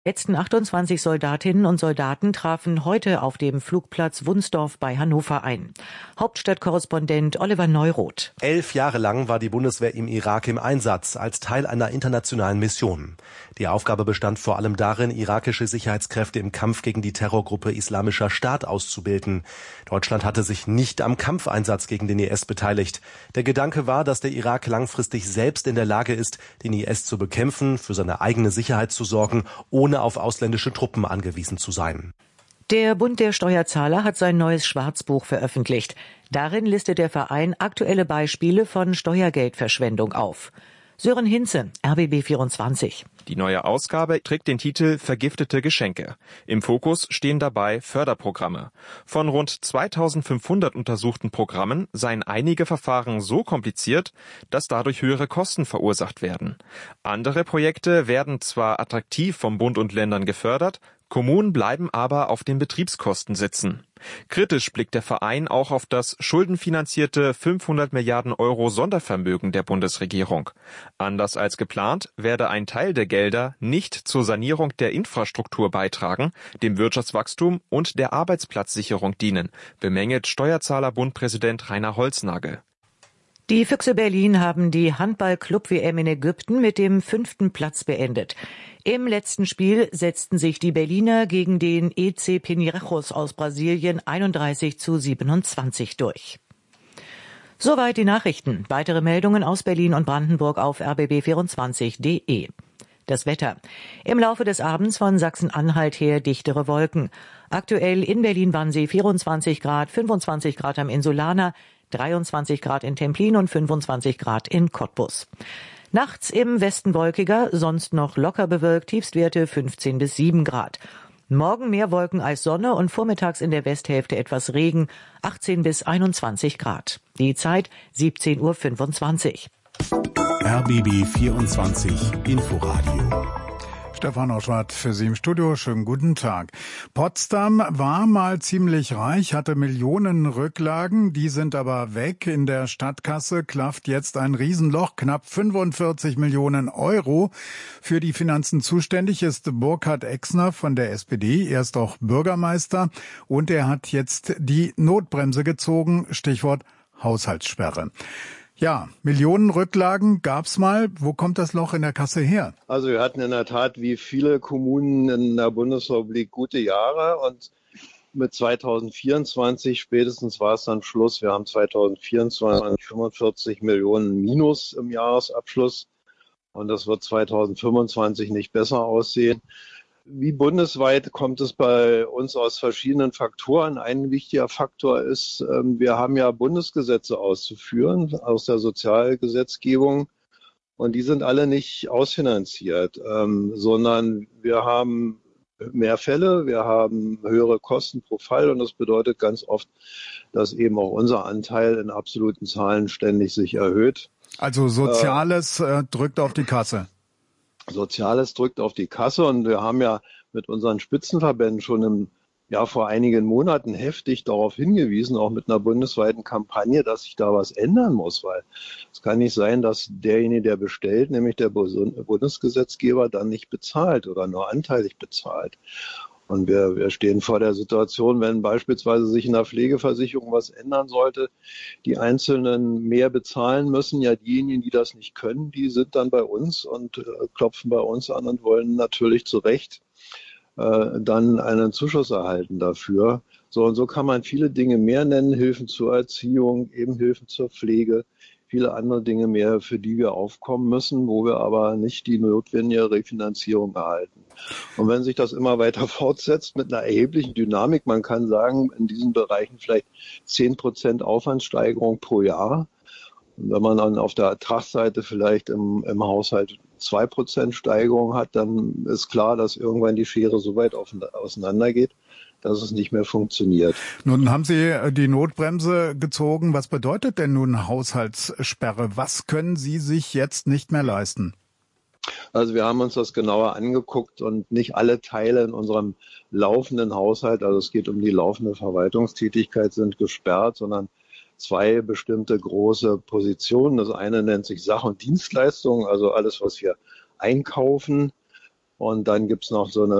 Die letzten 28 Soldatinnen und Soldaten trafen heute auf dem Flugplatz Wunsdorf bei Hannover ein. Hauptstadtkorrespondent Oliver Neuroth. 11 Jahre lang war die Bundeswehr im Irak im Einsatz, als Teil einer internationalen Mission. Die Aufgabe bestand vor allem darin, irakische Sicherheitskräfte im Kampf gegen die Terrorgruppe Islamischer Staat auszubilden. Deutschland hatte sich nicht am Kampfeinsatz gegen den IS beteiligt. Der Gedanke war, dass der Irak langfristig selbst in der Lage ist, den IS zu bekämpfen, für seine eigene Sicherheit zu sorgen, ohne auf ausländische Truppen angewiesen zu sein. Der Bund der Steuerzahler hat sein neues Schwarzbuch veröffentlicht. Darin listet der Verein aktuelle Beispiele von Steuergeldverschwendung auf. Sören Hinze, RBB 24. Die neue Ausgabe trägt den Titel Vergiftete Geschenke. Im Fokus stehen dabei Förderprogramme. Von rund 2500 untersuchten Programmen seien einige Verfahren so kompliziert, dass dadurch höhere Kosten verursacht werden. Andere Projekte werden zwar attraktiv vom Bund und Ländern gefördert, Kommunen bleiben aber auf den Betriebskosten sitzen. Kritisch blickt der Verein auch auf das schuldenfinanzierte 500 Milliarden Euro Sondervermögen der Bundesregierung. Anders als geplant werde ein Teil der Gelder nicht zur Sanierung der Infrastruktur beitragen, dem Wirtschaftswachstum und der Arbeitsplatzsicherung dienen, bemängelt Steuerzahlerbund-Präsident Rainer Holznagel. Die Füchse Berlin haben die Handball-Club-WM in Ägypten mit dem 5. Platz beendet. Im letzten Spiel setzten sich die Berliner gegen den EC Pinheiros aus Brasilien 31:27 durch. Soweit die Nachrichten. Weitere Meldungen aus Berlin und Brandenburg auf rbb24.de. Das Wetter. Im Laufe des Abends von Sachsen-Anhalt her dichtere Wolken. Aktuell in Berlin-Wannsee 24 Grad, 25 Grad am Insulaner, 23 Grad in Templin und 25 Grad in Cottbus. Nachts im Westen wolkiger, sonst noch locker bewölkt, Tiefstwerte 15 bis 7 Grad. Morgen mehr Wolken als Sonne und vormittags in der Westhälfte etwas Regen, 18 bis 21 Grad. Die Zeit 17:25 Uhr. RBB 24 Inforadio. Stefan Oschwart für Sie im Studio. Schönen guten Tag. Potsdam war mal ziemlich reich, hatte Millionen Rücklagen. Die sind aber weg. In der Stadtkasse klafft jetzt ein Riesenloch. Knapp 45 Millionen Euro. Für die Finanzen zuständig ist Burkhard Exner von der SPD. Er ist auch Bürgermeister. Und er hat jetzt die Notbremse gezogen. Stichwort Haushaltssperre. Ja, Millionenrücklagen gab's mal. Wo kommt das Loch in der Kasse her? Also wir hatten in der Tat wie viele Kommunen in der Bundesrepublik gute Jahre und mit 2024 spätestens war es dann Schluss. Wir haben 2024 45 Millionen Minus im Jahresabschluss und das wird 2025 nicht besser aussehen. Wie bundesweit kommt es bei uns aus verschiedenen Faktoren. Ein wichtiger Faktor ist, wir haben ja Bundesgesetze auszuführen aus der Sozialgesetzgebung und die sind alle nicht ausfinanziert, sondern wir haben mehr Fälle, wir haben höhere Kosten pro Fall und das bedeutet ganz oft, dass eben auch unser Anteil in absoluten Zahlen ständig sich erhöht. Also Soziales drückt auf die Kasse. Soziales drückt auf die Kasse und wir haben ja mit unseren Spitzenverbänden schon vor einigen Monaten heftig darauf hingewiesen, auch mit einer bundesweiten Kampagne, dass sich da was ändern muss, weil es kann nicht sein, dass derjenige, der bestellt, nämlich der Bundesgesetzgeber, dann nicht bezahlt oder nur anteilig bezahlt. Und wir stehen vor der Situation, wenn beispielsweise sich in der Pflegeversicherung was ändern sollte, die Einzelnen mehr bezahlen müssen. Ja, diejenigen, die das nicht können, die sind dann bei uns und klopfen bei uns an und wollen natürlich zu Recht dann einen Zuschuss erhalten dafür. So und so kann man viele Dinge mehr nennen, Hilfen zur Erziehung, eben Hilfen zur Pflege, viele andere Dinge mehr, für die wir aufkommen müssen, wo wir aber nicht die notwendige Refinanzierung erhalten. Und wenn sich das immer weiter fortsetzt mit einer erheblichen Dynamik, man kann sagen, in diesen Bereichen vielleicht 10% Aufwandssteigerung pro Jahr. Und wenn man dann auf der Ertragsseite vielleicht im Haushalt 2% Steigerung hat, dann ist klar, dass irgendwann die Schere so weit auseinandergeht, dass es nicht mehr funktioniert. Nun haben Sie die Notbremse gezogen. Was bedeutet denn nun Haushaltssperre? Was können Sie sich jetzt nicht mehr leisten? Also wir haben uns das genauer angeguckt und nicht alle Teile in unserem laufenden Haushalt, also es geht um die laufende Verwaltungstätigkeit, sind gesperrt, sondern 2 bestimmte große Positionen. Das eine nennt sich Sach- und Dienstleistungen, also alles, was wir einkaufen. Und dann gibt es noch so eine